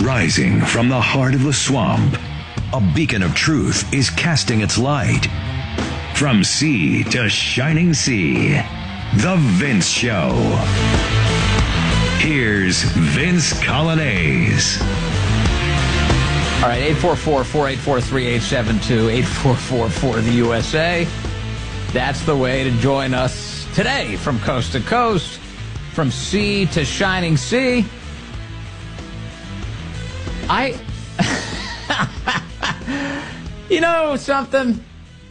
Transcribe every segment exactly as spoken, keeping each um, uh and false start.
Rising from the heart of the swamp, a beacon of truth is casting its light. From sea to shining sea, The Vince Show. Here's Vince Coglianese. All right, eight four four, four eight four, three eight seven two, eight four four four the U S A. That's the way to join us today from coast to coast, from sea to shining sea. I, you know something?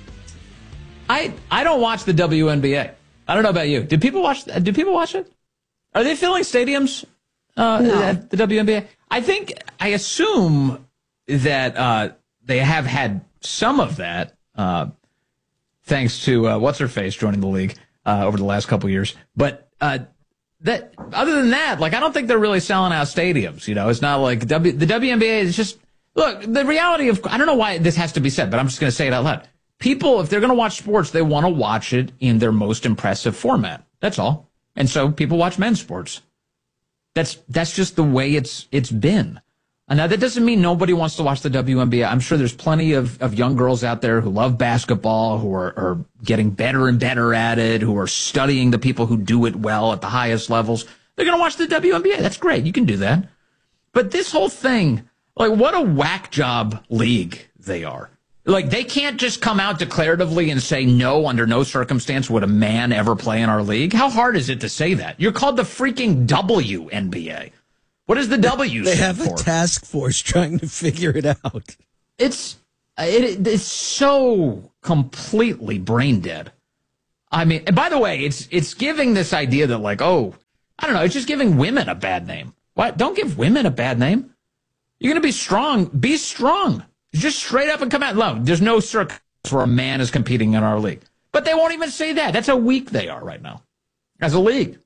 I I don't watch the W N B A. I don't know about you. Do people watch? Do people watch it? Are they filling stadiums uh, no. at the W N B A? I think I assume that uh, they have had some of that, uh, thanks to uh, what's her face joining the league uh, over the last couple of years. But uh, that other than that, like I don't think they're really selling out stadiums. You know, it's not like w, the W N B A is just look. The reality of I don't know why this has to be said, but I'm just going to say it out loud. People, if they're going to watch sports, they want to watch it in their most impressive format. That's all. And so people watch men's sports. That's that's just the way it's it's been. And now that doesn't mean nobody wants to watch the W N B A. I'm sure there's plenty of, of young girls out there who love basketball, who are, are getting better and better at it, who are studying the people who do it well at the highest levels. They're going to watch the W N B A. That's great. You can do that. But this whole thing, like what a whack job league they are. Like, they can't just come out declaratively and say, no, under no circumstance would a man ever play in our league. How hard is it to say that? You're called the freaking W N B A. What is the W They stand have for? a task force trying to figure it out. It's, it, it's so completely brain dead. I mean, and by the way, it's it's giving this idea that, like, oh, I don't know, it's just giving women a bad name. What? Don't give women a bad name. You're going to be strong. Be strong. Just straight up and come out. No, there's no circumstance where a man is competing in our league. But they won't even say that. That's how weak they are right now as a league.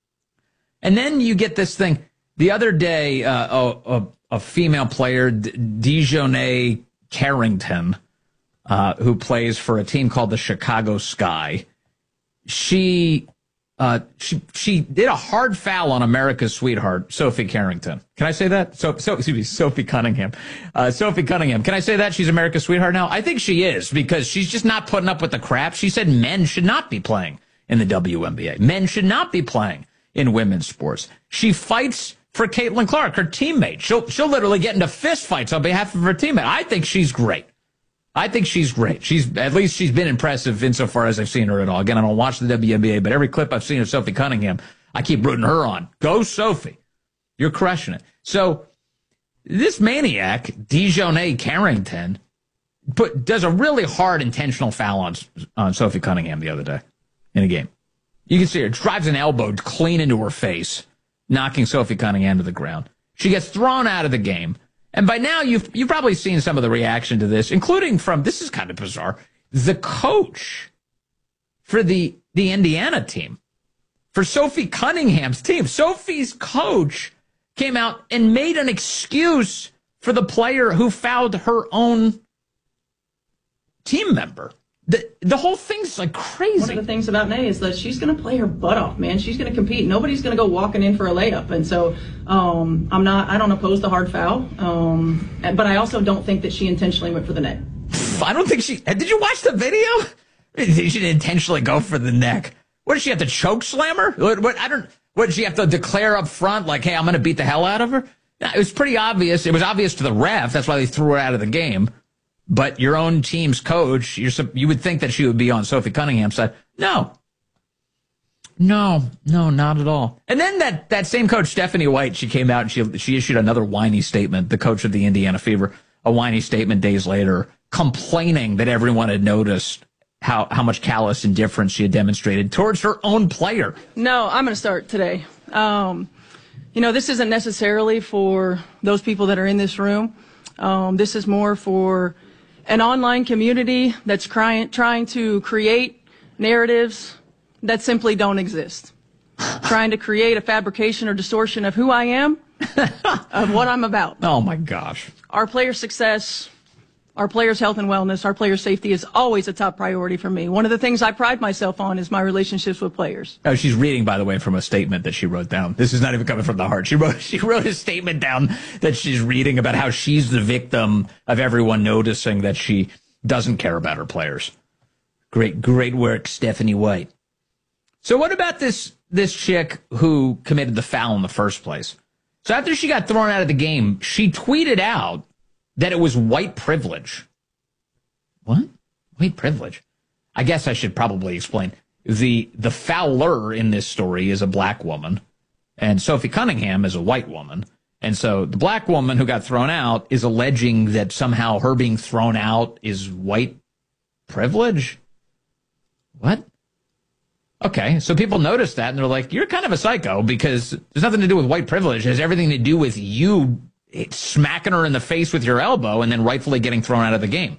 And then you get this thing. The other day, uh, a, a, a female player, Dejounte Carrington, uh, who plays for a team called the Chicago Sky, she... Uh, she she did a hard foul on America's sweetheart, Sophie Carrington. Can I say that? So, so excuse me, Sophie Cunningham. Uh, Sophie Cunningham. Can I say that she's America's sweetheart now? I think she is because she's just not putting up with the crap. She said men should not be playing in the W N B A. Men should not be playing in women's sports. She fights for Caitlin Clark, her teammate. She'll she'll literally get into fist fights on behalf of her teammate. I think she's great. I think she's great. She's at least she's been impressive insofar as I've seen her at all. Again, I don't watch the W N B A, but every clip I've seen of Sophie Cunningham, I keep rooting her on. Go, Sophie. You're crushing it. So this maniac, Dejounte Carrington, put does a really hard intentional foul on, on Sophie Cunningham the other day in a game. You can see her drives an elbow clean into her face, knocking Sophie Cunningham to the ground. She gets thrown out of the game. And by now, you've you've probably seen some of the reaction to this, including from, this is kind of bizarre, the coach for the, the Indiana team, for Sophie Cunningham's team. Sophie's coach came out and made an excuse for the player who fouled her own team member. The the whole thing's like crazy. One of the things about Nay is that she's going to play her butt off, man. She's going to compete. Nobody's going to go walking in for a layup. And so um, I'm not, I don't oppose the hard foul. Um, and, but I also don't think that she intentionally went for the neck. I don't think she, did you watch the video? She didn't intentionally go for the neck. What, did she have to choke slam her? What, what, I don't, what, did she have to declare up front, like, hey, I'm going to beat the hell out of her? No, it was pretty obvious. It was obvious to the ref. That's why they threw her out of the game. But your own team's coach, you're, you would think that she would be on Sophie Cunningham's side. No. No, no, not at all. And then that, that same coach, Stephanie White, she came out and she she issued another whiny statement, the coach of the Indiana Fever, a whiny statement days later, complaining that everyone had noticed how, how much callous indifference she had demonstrated towards her own player. No, I'm going to start today. Um, you know, this isn't necessarily for those people that are in this room. Um, this is more for an online community that's crying, trying to create narratives that simply don't exist. Trying to create a fabrication or distortion of who I am, of what I'm about. Oh, my gosh. Our player success, our players' health and wellness, our players' safety is always a top priority for me. One of the things I pride myself on is my relationships with players. Oh, she's reading, by the way, from a statement that she wrote down. This is not even coming from the heart. She wrote, she wrote a statement down that she's reading about how she's the victim of everyone noticing that she doesn't care about her players. Great, great work, Stephanie White. So what about this, this chick who committed the foul in the first place? So after she got thrown out of the game, she tweeted out that it was white privilege. What? White privilege? I guess I should probably explain. The the fouler in this story is a black woman, and Sophie Cunningham is a white woman. And so the black woman who got thrown out is alleging that somehow her being thrown out is white privilege? What? Okay, so people notice that, and they're like, you're kind of a psycho because there's nothing to do with white privilege. It has everything to do with you smacking her in the face with your elbow and then rightfully getting thrown out of the game.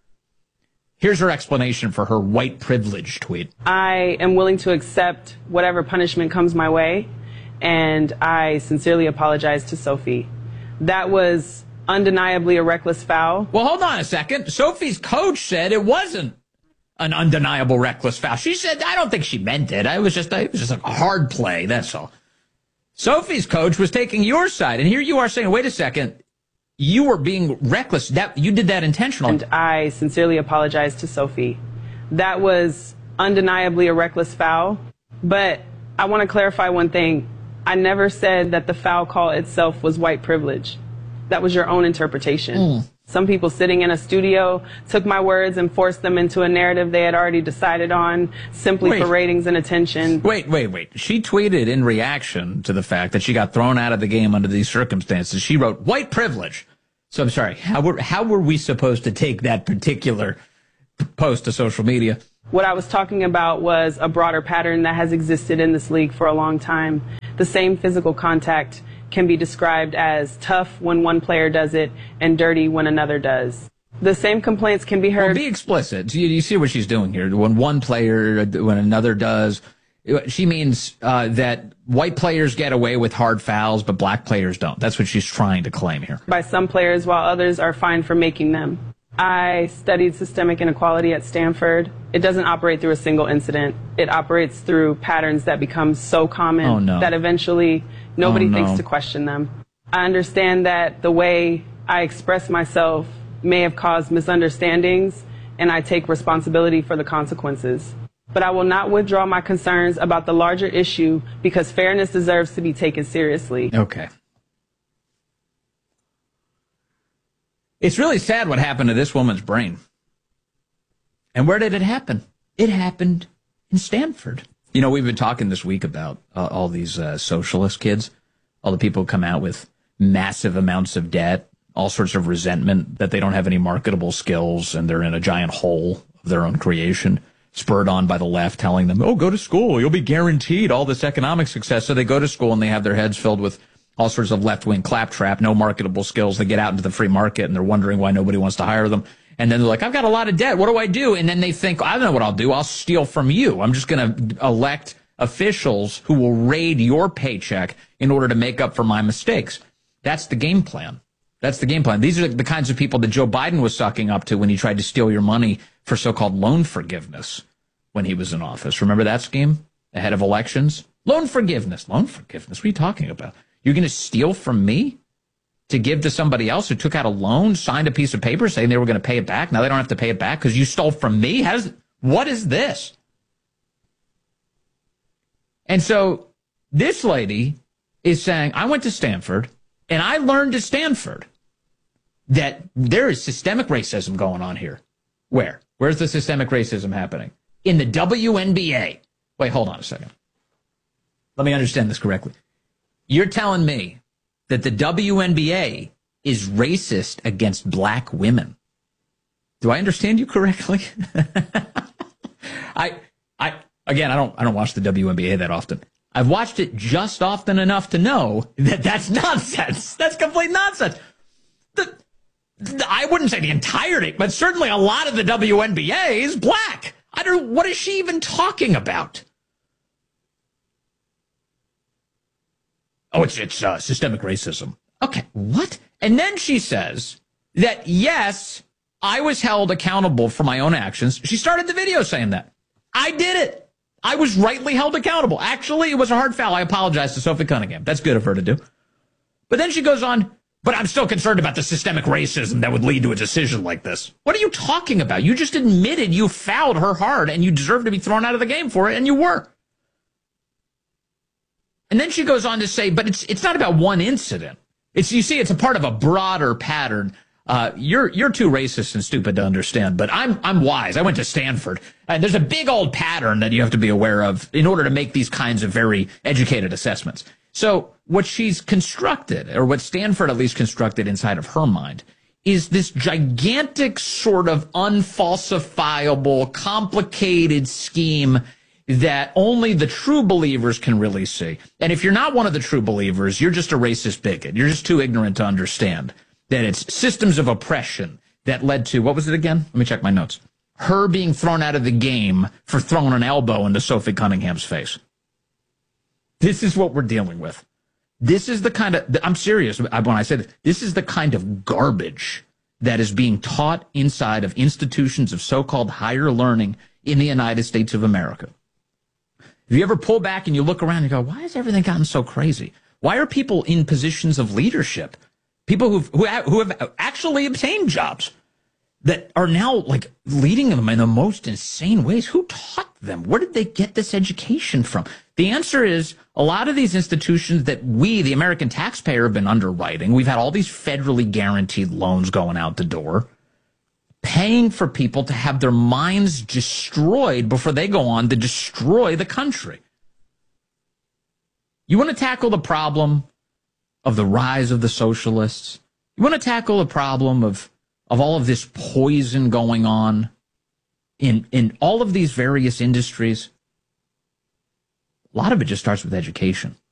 Here's her explanation for her white privilege tweet. I am willing to accept whatever punishment comes my way, and I sincerely apologize to Sophie. That was undeniably a reckless foul. Well, hold on a second. Sophie's coach said it wasn't an undeniable reckless foul. She said, I don't think she meant it. I was just, it was just a hard play, that's all. Sophie's coach was taking your side, and here you are saying, wait a second, you were being reckless. That you did that intentionally. And I sincerely apologize to Sophie. That was undeniably a reckless foul, but I want to clarify one thing. I never said that the foul call itself was white privilege. That was your own interpretation. Mm. Some people sitting in a studio took my words and forced them into a narrative they had already decided on simply wait. for ratings and attention. Wait, wait, wait. She tweeted in reaction to the fact that she got thrown out of the game under these circumstances. She wrote, white privilege. So I'm sorry, how were, how were we supposed to take that particular post to social media? What I was talking about was a broader pattern that has existed in this league for a long time. The same physical contact can be described as tough when one player does it and dirty when another does. The same complaints can be heard. Well, be explicit. You, you see what she's doing here. When one player, when another does, she means uh, that white players get away with hard fouls, but black players don't. That's what she's trying to claim here. By some players, while others are fined for making them. I studied systemic inequality at Stanford. It doesn't operate through a single incident. It operates through patterns that become so common oh, no. that eventually nobody oh, no. thinks to question them. I understand that the way I express myself may have caused misunderstandings, and I take responsibility for the consequences. But I will not withdraw my concerns about the larger issue because fairness deserves to be taken seriously. Okay. It's really sad what happened to this woman's brain. And where did it happen? It happened in Stanford. You know, we've been talking this week about uh, all these uh, socialist kids, all the people who come out with massive amounts of debt, all sorts of resentment that they don't have any marketable skills and they're in a giant hole of their own creation, spurred on by the left telling them, oh, go to school, you'll be guaranteed all this economic success. So they go to school and they have their heads filled with all sorts of left-wing claptrap, no marketable skills. They get out into the free market and they're wondering why nobody wants to hire them. And then they're like, I've got a lot of debt. What do I do? And then they think, I don't know what I'll do. I'll steal from you. I'm just going to elect officials who will raid your paycheck in order to make up for my mistakes. That's the game plan. That's the game plan. These are the kinds of people that Joe Biden was sucking up to when he tried to steal your money for so-called loan forgiveness when he was in office. Remember that scheme ahead of elections? Loan forgiveness. Loan forgiveness. What are you talking about? You're going to steal from me to give to somebody else who took out a loan, signed a piece of paper saying they were going to pay it back. Now they don't have to pay it back because you stole from me? How does, what is this? And so this lady is saying, I went to Stanford and I learned at Stanford that there is systemic racism going on here. Where? Where's the systemic racism happening? In the W N B A. Wait, hold on a second. Let me understand this correctly. You're telling me that the W N B A is racist against black women. Do I understand you correctly? I, I, again, I don't, I don't watch the W N B A that often. I've watched it just often enough to know that that's nonsense. That's complete nonsense. The, the, I wouldn't say the entirety, but certainly a lot of the W N B A is black. I don't, what is she even talking about? Oh, it's, it's uh, systemic racism. Okay, what? And then she says that, yes, I was held accountable for my own actions. She started the video saying that. I did it. I was rightly held accountable. Actually, it was a hard foul. I apologize to Sophie Cunningham. That's good of her to do. But then she goes on, but I'm still concerned about the systemic racism that would lead to a decision like this. What are you talking about? You just admitted you fouled her hard and you deserve to be thrown out of the game for it, and you were. And then she goes on to say, but it's it's not about one incident. It's, you see, it's a part of a broader pattern. Uh, you're you're too racist and stupid to understand, but I'm I'm wise. I went to Stanford, and there's a big old pattern that you have to be aware of in order to make these kinds of very educated assessments. So what she's constructed, or what Stanford at least constructed inside of her mind, is this gigantic sort of unfalsifiable, complicated scheme that only the true believers can really see. And if you're not one of the true believers, you're just a racist bigot. You're just too ignorant to understand that it's systems of oppression that led to, what was it again? Let me check my notes. Her being thrown out of the game for throwing an elbow into Sophie Cunningham's face. This is what we're dealing with. This is the kind of, I'm serious when I said this is the kind of garbage that is being taught inside of institutions of so-called higher learning in the United States of America. If you ever pull back and you look around and go, why has everything gotten so crazy? Why are people in positions of leadership, people who've, who have, who have actually obtained jobs, that are now like leading them in the most insane ways? Who taught them? Where did they get this education from? The answer is a lot of these institutions that we, the American taxpayer, have been underwriting. We've had all these federally guaranteed loans going out the door, paying for people to have their minds destroyed before they go on to destroy the country. You want to tackle the problem of the rise of the socialists? You want to tackle the problem of, of all of this poison going on in, in all of these various industries? A lot of it just starts with education.